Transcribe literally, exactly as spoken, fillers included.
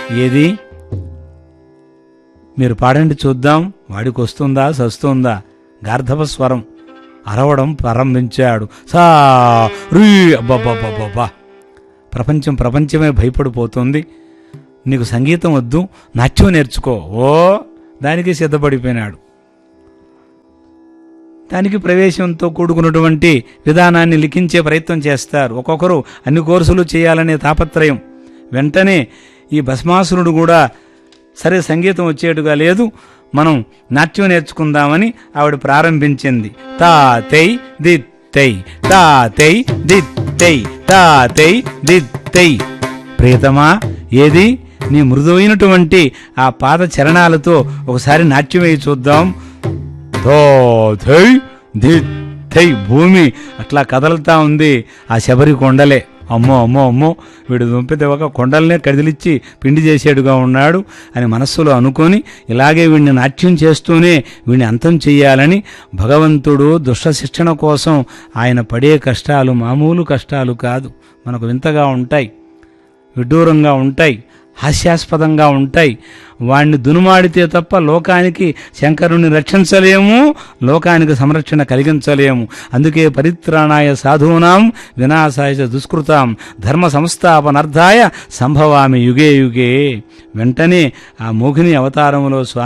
ఏది మీరు పాడండి చూద్దాం. వాడికి వస్తుందా సస్తుందా? గార్ధవ స్వరం అరవడం ప్రారంభించాడు. సా రీ అబ్బబ్బబ్బబ్బా! ప్రపంచం ప్రపంచమే భయపడిపోతుంది. నీకు సంగీతం వద్దు, నాట్యం నేర్చుకో. ఓ దానికి సిద్ధపడిపోయినాడు. దానికి ప్రవేశంతో కూడుకున్నటువంటి విధానాన్ని లిఖించే ప్రయత్నం చేస్తారు. ఒక్కొక్కరు అన్ని కోర్సులు చేయాలనే తాపత్రయం. వెంటనే ఈ భస్మాసురుడు కూడా సరే సంగీతం వచ్చేట్టుగా లేదు, మనం నాట్యం నేర్చుకుందామని ఆవిడ ప్రారంభించింది. తా తై దిత్తై తా తై దిత్తై తా తై దిత్తై. ప్రియతమా, ఏది నీ మృదువైనటువంటి ఆ పాద చరణాలతో ఒకసారి నాట్యం వేయి చూద్దాం. తో థై దిత్తై. భూమి అట్లా కదలుతా ఉంది. ఆ శబరి కొండలే. అమ్మో అమ్మో అమ్మో, వీడు దుంపితే ఒక కొండలనే కదిలిచ్చి పిండి చేసేడుగా ఉన్నాడు అని మనస్సులో అనుకొని ఇలాగే వీడిని నాట్యం చేస్తూనే వీడిని అంతం చెయ్యాలని భగవంతుడు దుష్ట శిక్షణ కోసం ఆయన పడే కష్టాలు మామూలు కష్టాలు కాదు. మనకు వింతగా ఉంటాయి, విడ్డూరంగా ఉంటాయి, హాస్యాస్పదంగా ఉంటాయి. వాణ్ణి దునుమాడితే తప్ప లోకానికి శంకరుణ్ణి రక్షించలేము, లోకానికి సంరక్షణ కలిగించలేము. అందుకే పరిత్రాణాయ సాధూనాం వినాశాయ దుష్కృతాం ధర్మ సంస్థాపనార్థాయ సంభవామి యుగే యుగే. వెంటనే ఆ మోహిని అవతారములో స్వామి